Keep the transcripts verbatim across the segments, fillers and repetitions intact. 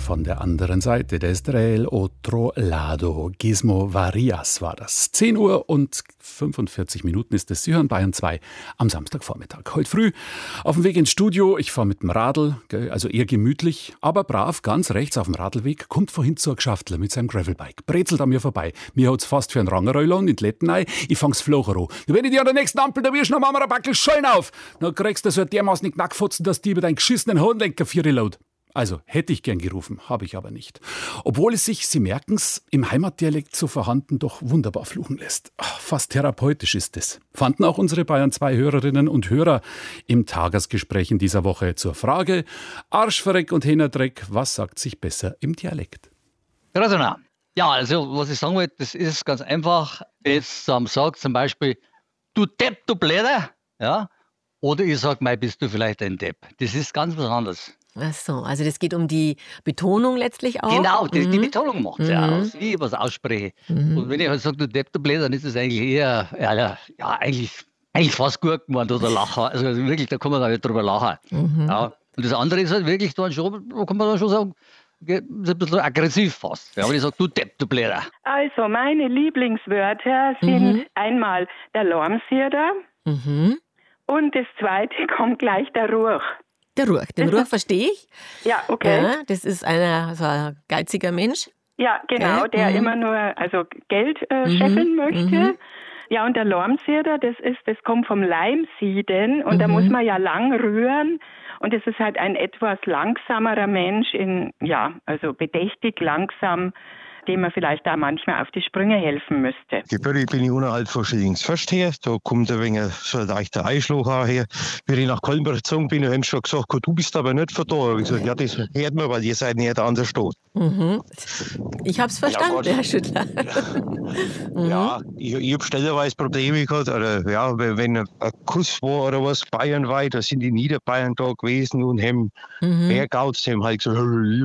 von der anderen Seite des del otro lado. Gizmo Varias war das. zehn Uhr und fünfundvierzig Minuten ist es. Sie hören Bayern zwei am Samstagvormittag. Heute früh auf dem Weg ins Studio. Ich fahre mit dem Radl, also eher gemütlich, aber brav, ganz rechts auf dem Radlweg, kommt vorhin zur Geschaftler mit seinem Gravelbike. Brezelt an mir vorbei. Mir hat's fast für einen Rangereuler und in die Letten rein. Ich fang's flocher an. Wenn ich dir an der nächsten Ampel erwisch, dann machen wir ein Backel Schollen auf. Dann kriegst du so dermaßen Knackfotzen, dass die über deinen geschissenen Hohenlenker vieri laut. Also, hätte ich gern gerufen, habe ich aber nicht. Obwohl es sich, Sie merken's, im Heimatdialekt so vorhanden doch wunderbar fluchen lässt. Ach, fast therapeutisch ist es. Fanden auch unsere Bayern zwei Hörerinnen und Hörer im Tagesgespräch in dieser Woche zur Frage Arschverreck und Hänerdreck, was sagt sich besser im Dialekt? Grasona. Ja, also was ich sagen wollte, das ist ganz einfach. Es ähm, sagt zum Beispiel, du Depp, du Bläder, ja, oder ich sage mal, bist du vielleicht ein Depp. Das ist ganz was anderes. Ach so, also das geht um die Betonung letztlich auch? Genau, die, mhm. die Betonung macht es mhm. ja aus, wie ich was ausspreche. Mhm. Und wenn ich halt sage, du Depp, du Bläser, dann ist das eigentlich eher, ja, ja, ja eigentlich, eigentlich fast gut gemeint oder lachen. Also wirklich, da kann man da nicht drüber lachen. Mhm. Ja. Und das andere ist halt wirklich dann schon, da kann man dann schon sagen, das ist ein bisschen aggressiv fast. Ja, wenn ich sage, du Depp, du Bläser. Also meine Lieblingswörter sind Mhm. einmal der Lormsierder Mhm. und das zweite kommt gleich der Ruch. Der Ruch, den Das Ruch ist- verstehe ich. Ja, okay. Ja, das ist einer, so ein geiziger Mensch. Ja, genau, Ja, der mhm. immer nur also Geld äh, Mhm, scheffeln möchte. mhm. Ja, und der Lormsierder, das ist, das kommt vom Leimsieden und da Mhm. muss man ja lang rühren und es ist halt ein etwas langsamerer Mensch in, ja, also bedächtig langsam, dem man vielleicht da manchmal auf die Sprünge helfen müsste. Gebürtig bin ich unterhalb von Schillingsfürst her. Da kommt ein wenig so ein leichter Einschlag auch her. Wie ich nach Kollenberg gezogen bin, haben sie schon gesagt, du bist aber nicht von da. Ich habe gesagt, ja, das hört man, weil ihr seid nicht an der Stadt. Mhm. Ich habe es verstanden, Gott. Herr Schüttler. Mhm. Ja, ich, ich habe stellenweise Probleme gehabt. Oder, ja, wenn wenn ein Kuss war oder was bayernweit, da sind die Niederbayern da gewesen und haben Mhm. Bergouts, die haben halt gesagt,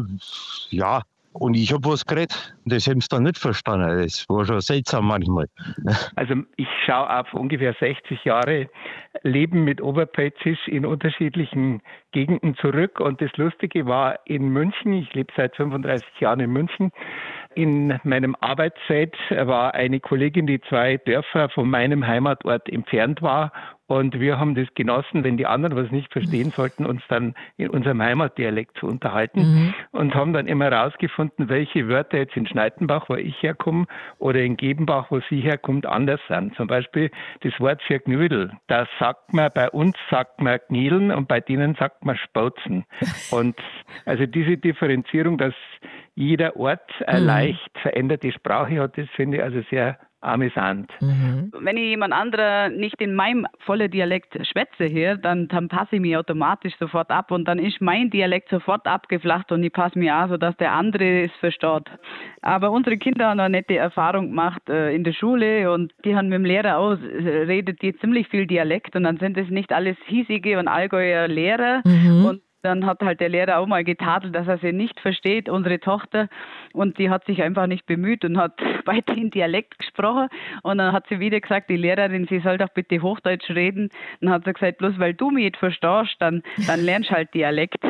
ja. Und ich habe was geredet, das haben sie dann nicht verstanden. Das war schon seltsam manchmal. Also ich schaue auf ungefähr sechzig Jahre Leben mit Oberpfälzisch in unterschiedlichen Gegenden zurück. Und das Lustige war in München, ich lebe seit fünfunddreißig Jahren in München, in meinem Arbeitszeit war eine Kollegin, die zwei Dörfer von meinem Heimatort entfernt war. Und wir haben das genossen, wenn die anderen was nicht verstehen sollten, uns dann in unserem Heimatdialekt zu unterhalten. Mhm. Und haben dann immer herausgefunden, welche Wörter jetzt in Schneitenbach, wo ich herkomme, oder in Gebenbach, wo sie herkommt, anders sind. Zum Beispiel das Wort für Knödel. Da sagt man, bei uns sagt man Gniedeln und bei denen sagt man Spauzen. Und also diese Differenzierung, dass jeder Ort eine Mhm. leicht veränderte Sprache hat, das finde ich also sehr amüsant. Mhm. Wenn ich jemand anderer nicht in meinem vollen Dialekt schwätze hier, dann, dann passe ich mich automatisch sofort ab und dann ist mein Dialekt sofort abgeflacht und ich passe mich an, sodass der andere es versteht. Aber unsere Kinder haben eine nette Erfahrung gemacht äh, in der Schule und die haben mit dem Lehrer auch, äh, redet die ziemlich viel Dialekt und dann sind es nicht alles hiesige und Allgäuer Lehrer Mhm. und dann hat halt der Lehrer auch mal getadelt, dass er sie nicht versteht, unsere Tochter. Und die hat sich einfach nicht bemüht und hat weiterhin Dialekt gesprochen. Und dann hat sie wieder gesagt, die Lehrerin, sie soll doch bitte Hochdeutsch reden. Dann hat sie gesagt, bloß weil du mich nicht verstehst, dann, dann lernst halt Dialekt.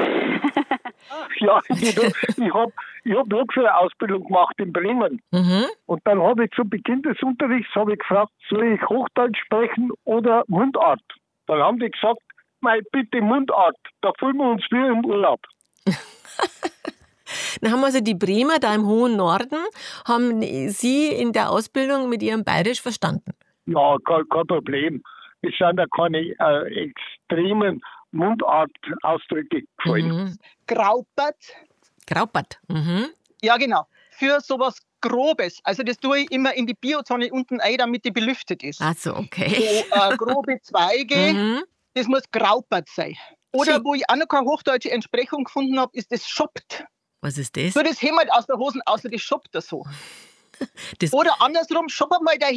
Ja, ich, ich habe ich hab auch so eine Ausbildung gemacht in Bremen. Mhm. Und dann habe ich zu Beginn des Unterrichts habe ich gefragt, soll ich Hochdeutsch sprechen oder Mundart? Dann haben die gesagt, mei, bitte Mundart, da fühlen wir uns wie im Urlaub. Dann haben also die Bremer da im hohen Norden, haben Sie in der Ausbildung mit Ihrem Bayerisch verstanden? Ja, kein, kein Problem. Es sind ja keine äh, extremen Mundart-Ausdrücke gefallen. Mhm. Graupert. Graupert. Mhm. Ja, genau. Für sowas Grobes. Also das tue ich immer in die Biozone unten ein, damit die belüftet ist. Ach so, okay. So äh, grobe Zweige, Mhm. das muss graupert sein. Oder Schön. wo ich auch noch keine hochdeutsche Entsprechung gefunden habe, ist das schoppt. Was ist das? So, das hämmert aus der Hosen, außer das schoppt er so. Das Oder andersrum, schopp mal der